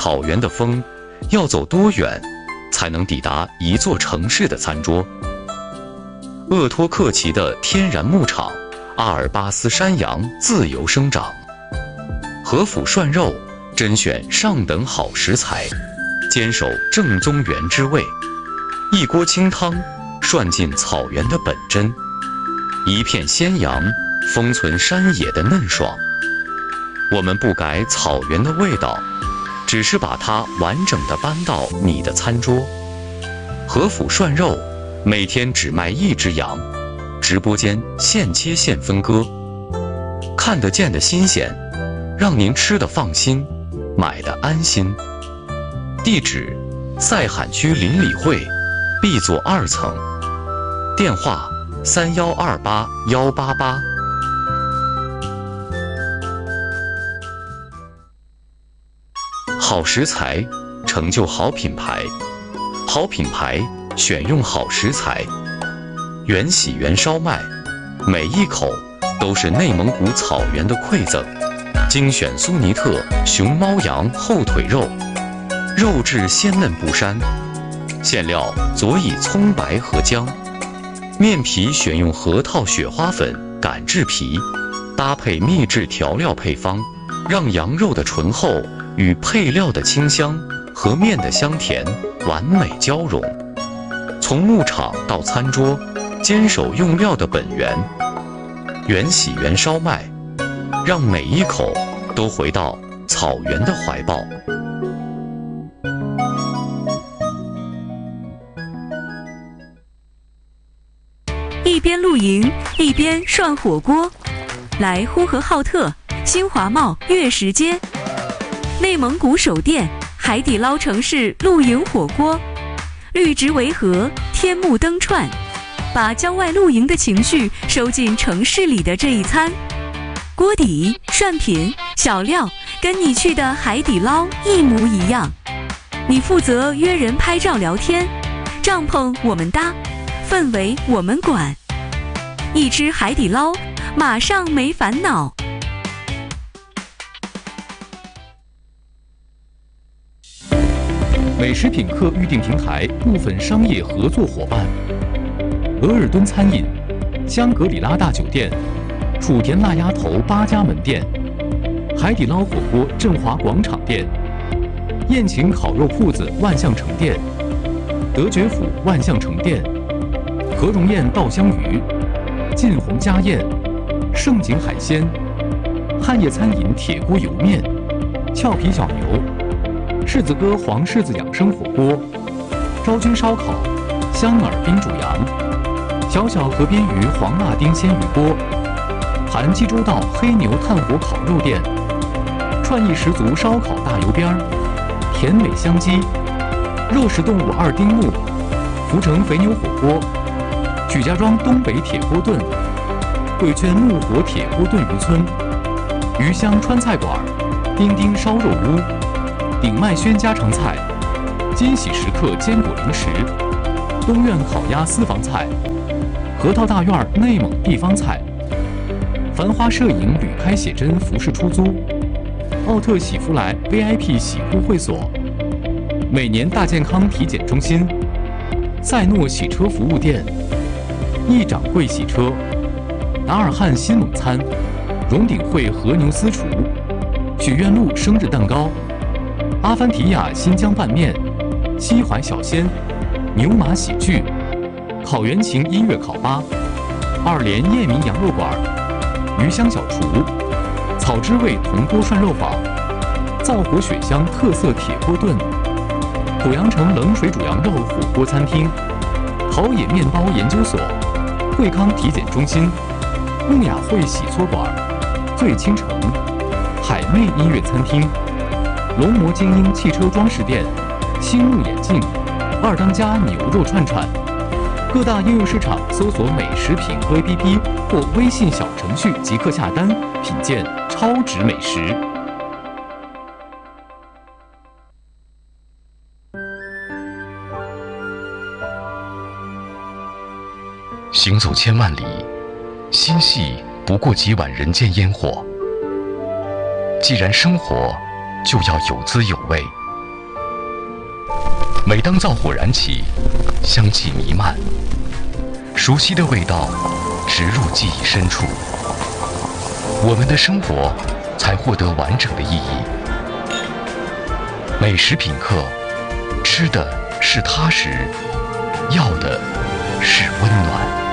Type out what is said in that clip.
草原的风要走多远才能抵达一座城市的餐桌？鄂托克旗的天然牧场，阿尔巴斯山羊自由生长。和府涮肉，甄选上等好食材，坚守正宗原汁味。一锅清汤，涮尽草原的本真。一片鲜羊，封存山野的嫩爽。我们不改草原的味道，只是把它完整地搬到你的餐桌。和府涮肉，每天只卖1只羊，直播间现切现分割，看得见的新鲜，让您吃得放心，买得安心。地址：塞罕区邻里会 B 座2层，电话3128-188。好食材成就好品牌，好品牌选用好食材。原喜原烧麦，每一口都是内蒙古草原的馈赠。精选苏尼特熊猫羊后腿肉，肉质鲜嫩不膻，馅料佐以葱白和姜。面皮选用核桃雪花粉擀制皮，搭配秘制调料配方，让羊肉的醇厚与配料的清香和面的香甜完美交融。从牧场到餐桌，坚守用料的本源。原喜原烧麦，让每一口都回到草原的怀抱。 一边露营一边涮火锅，来呼和浩特新华贸月食街，内蒙古首店海底捞城市露营火锅，绿植围合，天幕灯串，把郊外露营的情绪收进城市里的这一餐。锅底、涮品、小料跟你去的海底捞一模一样。你负责约人拍照聊天，帐篷我们搭，氛围我们管。一吃海底捞，马上没烦恼。 美食品客预订平台部分商业合作伙伴：额尔敦餐饮、香格里拉大酒店、楚田辣鸭头8家门店、海底捞火锅振华广场店、宴请烤肉铺子万象城店、德觉府万象城店、何荣宴稻香鱼、晋宏家宴、盛景海鲜、汉业餐饮铁锅油面、俏皮小牛、柿子哥黄柿子养生火锅、昭君烧烤、香饵冰煮羊、小小河边鱼黄辣丁鲜鱼锅、韩济州道黑牛炭火烤肉店、创意十足烧烤大油边儿、甜美香鸡、肉食动物2丁目、福成肥牛火锅、曲家庄东北铁锅炖、贵圈木火铁锅炖渔村、余香川菜馆、丁丁烧肉屋、鼎麦轩家常菜、金喜时刻坚果零食、东苑烤鸭私房菜、核桃大院内蒙地方菜、繁花摄影旅开写真服饰出租、奥特喜福来 VIP 洗护会所、每年大健康体检中心、赛诺洗车服务店、易掌柜洗车、达尔汉新蒙餐、荣鼎会和牛私厨、许愿路生日蛋糕、阿凡提亚新疆拌面、西淮小鲜、牛马喜剧、烤原琴音乐烤吧、2连叶明羊肉馆、鱼香小厨、草之味铜锅涮肉坊、灶火雪香特色铁锅炖、濮阳城冷水煮羊肉火锅餐厅、陶冶面包研究所、惠康体检中心、木雅会洗搓馆、醉倾城、海魅音乐餐厅、龙魔精英汽车装饰店、星目眼镜、2当家牛肉串串。各大应用市场搜索美食品客 APP 或微信小程序即刻下单，品鉴超值美食。 行走千万里，心系不过几碗人间烟火。既然生活，就要有滋有味， 每当灶火燃起，香气弥漫，熟悉的味道植入记忆深处，我们的生活才获得完整的意义。美食品客，吃的是踏实，要的是温暖。